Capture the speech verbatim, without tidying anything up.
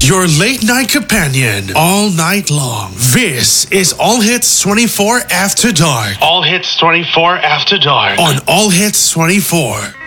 your late night companion, all night long. This is All Hits twenty-four After Dark. All Hits twenty-four After Dark on All Hits twenty-four.